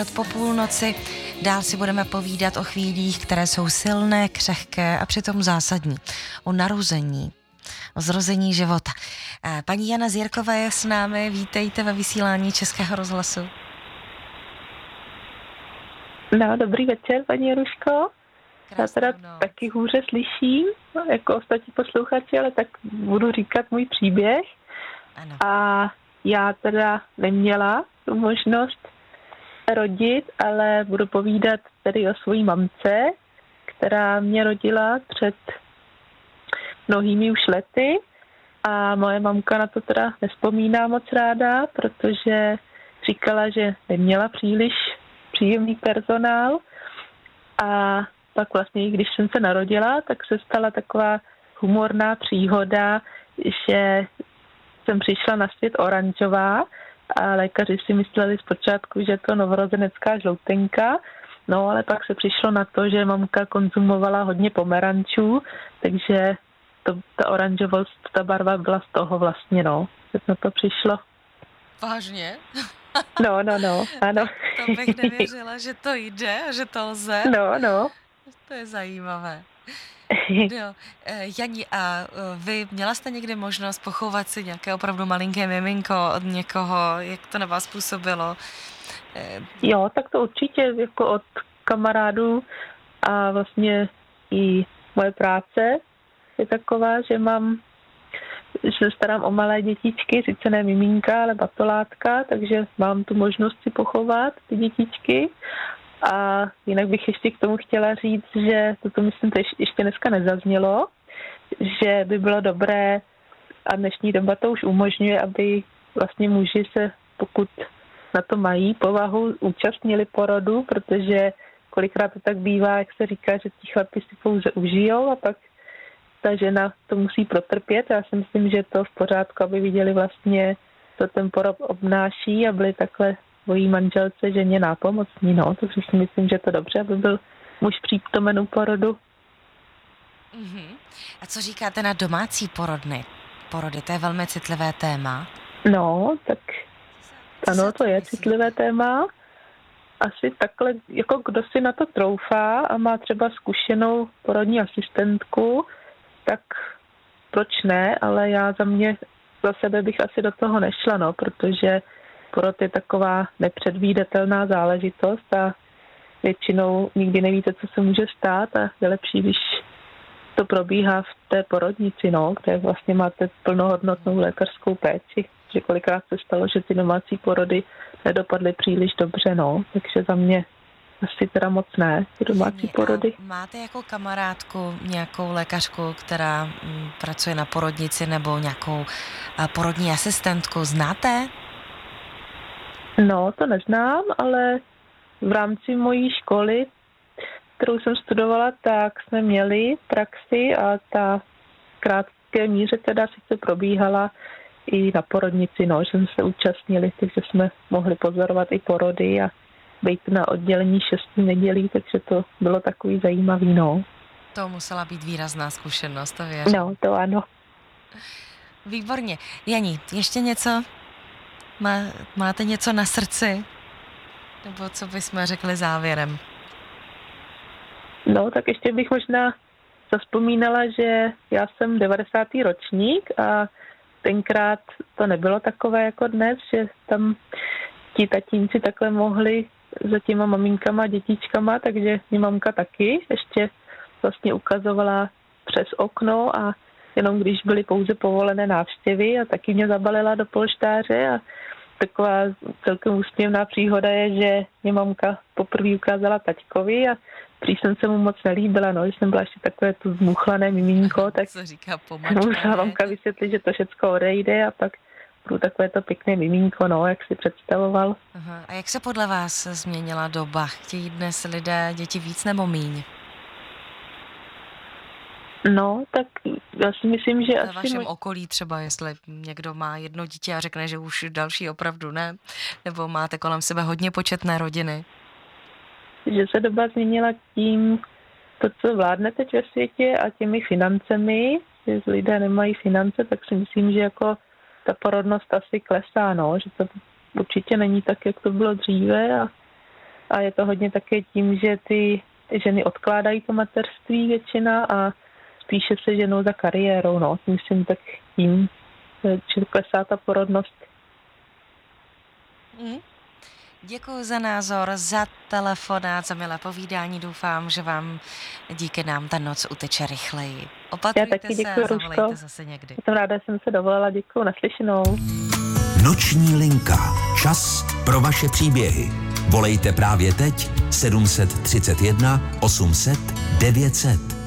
Po půlnoci dál si budeme povídat o chvílích, které jsou silné, křehké a přitom zásadní. O narození, o zrození života. Paní Jana Zírková je s námi, vítejte ve vysílání Českého rozhlasu. No, dobrý večer, paní Jaruško. Já teda taky hůře slyším, jako ostatní posluchači, ale tak budu říkat můj příběh. Ano. A já teda neměla tu možnost rodit, ale budu povídat tedy o svojí mamce, která mě rodila před mnohými už lety. A moje mamka na to teda nevzpomíná moc ráda, protože říkala, že neměla příliš příjemný personál. A pak vlastně, když jsem se narodila, tak se stala taková humorná příhoda, že jsem přišla na svět oranžová a lékaři si mysleli zpočátku, že je to novorozenecká žloutenka, no ale pak se přišlo na to, že mamka konzumovala hodně pomerančů, takže ta oranžovost, ta barva byla z toho vlastně, no, že na to přišlo. Vážně? No, ano. To bych nevěřila, že to jde a že to lze. No. To je zajímavé. No, Jani, a vy měla jste někdy možnost pochovat si nějaké opravdu malinké miminko od někoho, jak to na vás působilo? Jo, tak to určitě jako od kamarádů a vlastně i moje práce je taková, že se starám o malé dětičky, sice ne miminka, ale batolátka, takže mám tu možnost si pochovat ty dětičky. A jinak bych ještě k tomu chtěla říct, že toto myslím, to ještě dneska nezaznělo, že by bylo dobré, a dnešní doba to už umožňuje, aby vlastně muži se, pokud na to mají povahu, účastnili porodu, protože kolikrát to tak bývá, jak se říká, že ti chlapi si pouze užijou a pak ta žena to musí protrpět. Já si myslím, že to v pořádku, aby viděli vlastně, co ten porod obnáší a byli takhle svojí manželce, ženě nápomocní, no. Takže si myslím, že to dobře, aby byl muž přítomen u porodu. Uh-huh. A co říkáte na domácí porody? To je velmi citlivé téma. No, tak ano, to je citlivé téma. Asi takhle, jako kdo si na to troufá a má třeba zkušenou porodní asistentku, tak proč ne, ale já za sebe bych asi do toho nešla, no, protože porod je taková nepředvídatelná záležitost a většinou nikdy nevíte, co se může stát a je lepší, když to probíhá v té porodnici, no, kde vlastně máte plnohodnotnou lékařskou péči, že kolikrát se stalo, že ty domácí porody nedopadly příliš dobře, no, takže za mě asi teda moc ne, ty domácí porody. Máte jako kamarádku nějakou lékařku, která pracuje na porodnici nebo nějakou porodní asistentku, znáte? No, to neznám, ale v rámci mojí školy, kterou jsem studovala, tak jsme měli praxi a ta v krátké míře teda sice probíhala i na porodnici, no, že jsme se účastnili, takže jsme mohli pozorovat i porody a být na oddělení 6 nedělí, takže to bylo takový zajímavý, no. To musela být výrazná zkušenost, to věřím. No, to ano. Výborně. Jani, ještě něco? Máte něco na srdci? Nebo co bychom řekli závěrem? No, tak ještě bych možná zavzpomínala, že já jsem 90. ročník a tenkrát to nebylo takové jako dnes, že tam ti tatínci takhle mohli za těma maminkama a dětičkama, takže mě mamka taky ještě vlastně ukazovala přes okno a jenom když byly pouze povolené návštěvy a taky mě zabalila do polštáře a taková celkem úsměvná příhoda je, že mě mamka poprvé ukázala taťkovi a prý jsem se mu moc nelíbila, no, že jsem byla ještě takové tu zmuchlané miminko, tak co říká musela mamka vysvětlit, že to všecko odejde a pak budu takové to pěkné miminko, no, jak si představoval. Aha. A jak se podle vás změnila doba? Chtějí dnes lidé děti víc nebo míň? No, tak já si myslím, že ve vašem okolí třeba, jestli někdo má jedno dítě a řekne, že už další opravdu ne, nebo máte kolem sebe hodně početné rodiny? Že se doba změnila tím, to, co vládne teď ve světě a těmi financemi, že lidé nemají finance, tak si myslím, že jako ta porodnost asi klesá, no, že to určitě není tak, jak to bylo dříve a A je to hodně také tím, že ty ženy odkládají to mateřství většina a spíše se ženou za kariérou, no. Myslím tak tím, že klesá ta porodnost. Děkuji za názor, za telefonát, za milé povídání. Doufám, že vám díky nám ta noc uteče rychleji. Opatrujte se a zavolejte zase někdy. Jsem ráda, že jsem se dovolila. Děkuji, naslyšenou. Noční linka. Čas pro vaše příběhy. Volejte právě teď 731 800 900.